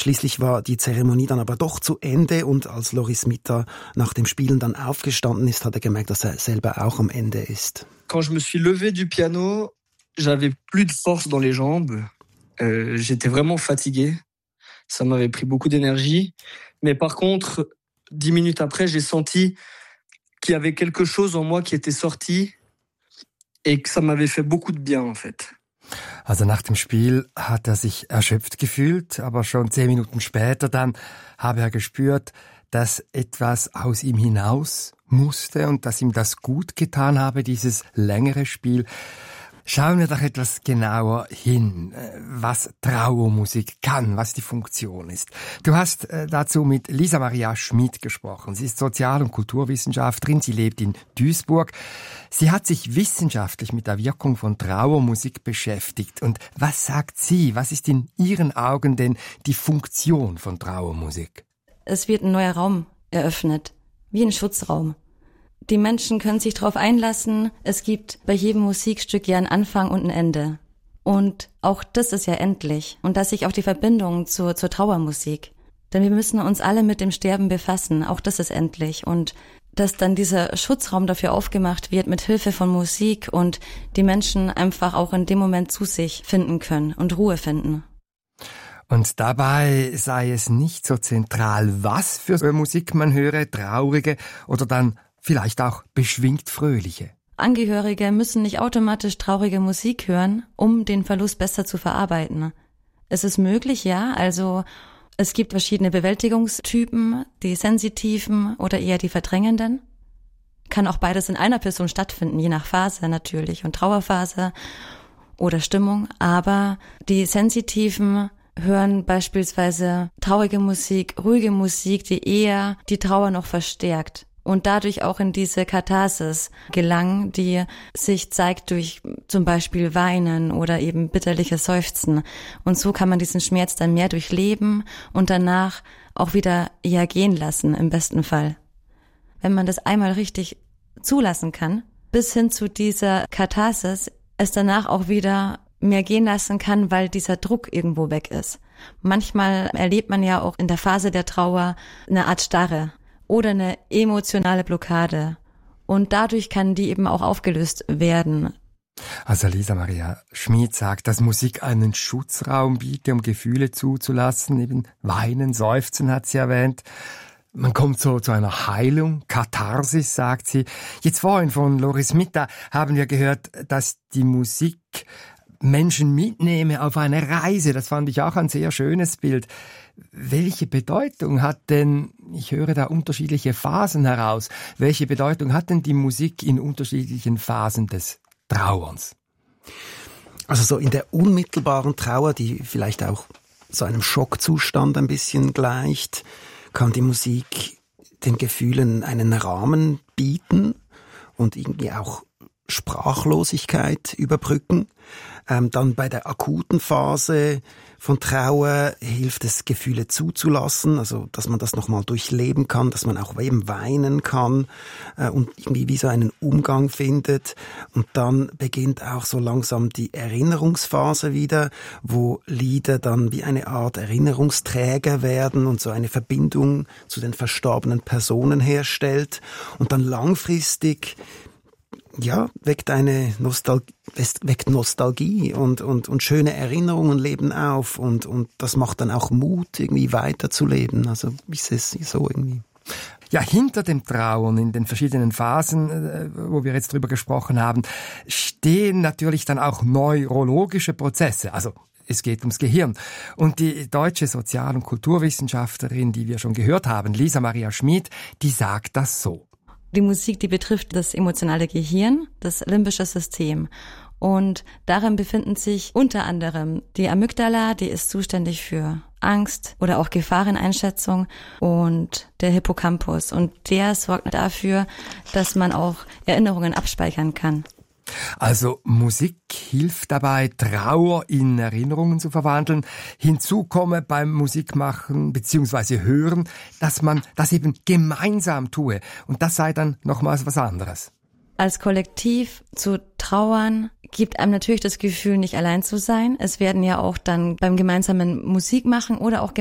Schließlich war die Zeremonie dann aber doch zu Ende und als Loris Mitter nach dem Spielen dann aufgestanden ist, hat er gemerkt, dass er selber auch am Ende ist. Quand je me suis levé du piano, j'avais plus de force dans les jambes. J'étais vraiment fatigué. Ça m'avait pris beaucoup d'énergie. Mais par contre, 10 minutes après, j'ai senti qu'il y avait quelque chose en moi qui était sorti et que ça m'avait fait beaucoup de bien, en fait. Also nach dem Spiel hat er sich erschöpft gefühlt, aber schon 10 Minuten später dann habe er gespürt, dass etwas aus ihm hinaus musste und dass ihm das gut getan habe, dieses längere Spiel. Schauen wir doch etwas genauer hin, was Trauermusik kann, was die Funktion ist. Du hast dazu mit Lisa Maria Schmid gesprochen. Sie ist Sozial- und Kulturwissenschaftlerin, sie lebt in Duisburg. Sie hat sich wissenschaftlich mit der Wirkung von Trauermusik beschäftigt. Und was sagt sie? Was ist in ihren Augen denn die Funktion von Trauermusik? Es wird ein neuer Raum eröffnet, wie ein Schutzraum. Die Menschen können sich darauf einlassen. Es gibt bei jedem Musikstück ja einen Anfang und ein Ende. Und auch das ist ja endlich. Und dass sich auch die Verbindung zur Trauermusik. Denn wir müssen uns alle mit dem Sterben befassen. Auch das ist endlich. Und dass dann dieser Schutzraum dafür aufgemacht wird mit Hilfe von Musik und die Menschen einfach auch in dem Moment zu sich finden können und Ruhe finden. Und dabei sei es nicht so zentral, was für Musik man höre, traurige oder dann vielleicht auch beschwingt fröhliche. Angehörige müssen nicht automatisch traurige Musik hören, um den Verlust besser zu verarbeiten. Es ist möglich, ja, also es gibt verschiedene Bewältigungstypen, die sensitiven oder eher die verdrängenden. Kann auch beides in einer Person stattfinden, je nach Phase natürlich und Trauerphase oder Stimmung. Aber die sensitiven hören beispielsweise traurige Musik, ruhige Musik, die eher die Trauer noch verstärkt. Und dadurch auch in diese Katharsis gelangen, die sich zeigt durch zum Beispiel Weinen oder eben bitterliches Seufzen. Und so kann man diesen Schmerz dann mehr durchleben und danach auch wieder eher gehen lassen, im besten Fall. Wenn man das einmal richtig zulassen kann, bis hin zu dieser Katharsis, es danach auch wieder mehr gehen lassen kann, weil dieser Druck irgendwo weg ist. Manchmal erlebt man ja auch in der Phase der Trauer eine Art Starre oder eine emotionale Blockade. Und dadurch kann die eben auch aufgelöst werden. Also Lisa Maria Schmid sagt, dass Musik einen Schutzraum biete, um Gefühle zuzulassen. Eben Weinen, Seufzen hat sie erwähnt. Man kommt so zu einer Heilung, Katharsis, sagt sie. Jetzt vorhin von Loris Mitter haben wir gehört, dass die Musik Menschen mitnehme auf eine Reise. Das fand ich auch ein sehr schönes Bild. Welche Bedeutung hat denn, ich höre da unterschiedliche Phasen heraus, welche Bedeutung hat denn die Musik in unterschiedlichen Phasen des Trauerns? Also so in der unmittelbaren Trauer, die vielleicht auch so einem Schockzustand ein bisschen gleicht, kann die Musik den Gefühlen einen Rahmen bieten und irgendwie auch Sprachlosigkeit überbrücken. Dann bei der akuten Phase von Trauer hilft es, Gefühle zuzulassen, also dass man das nochmal durchleben kann, dass man auch eben weinen kann und irgendwie wie so einen Umgang findet. Und dann beginnt auch so langsam die Erinnerungsphase wieder, wo Lieder dann wie eine Art Erinnerungsträger werden und so eine Verbindung zu den verstorbenen Personen herstellt. Und dann langfristig weckt Nostalgie und schöne Erinnerungen leben auf und das macht dann auch Mut, irgendwie weiterzuleben. Also ist es so irgendwie. Ja, hinter dem Trauern in den verschiedenen Phasen, wo wir jetzt drüber gesprochen haben, stehen natürlich dann auch neurologische Prozesse. Also es geht ums Gehirn. Und die deutsche Sozial- und Kulturwissenschaftlerin, die wir schon gehört haben, Lisa Maria Schmid, die sagt das so. Die Musik, die betrifft das emotionale Gehirn, das limbische System. Und darin befinden sich unter anderem die Amygdala, die ist zuständig für Angst oder auch Gefahreneinschätzung, und der Hippocampus. Und der sorgt dafür, dass man auch Erinnerungen abspeichern kann. Also Musik hilft dabei, Trauer in Erinnerungen zu verwandeln. Hinzu komme beim Musikmachen bzw. Hören, dass man das eben gemeinsam tue. Und das sei dann nochmals was anderes. Als Kollektiv zu trauern gibt einem natürlich das Gefühl, nicht allein zu sein. Es werden ja auch dann beim gemeinsamen Musikmachen oder auch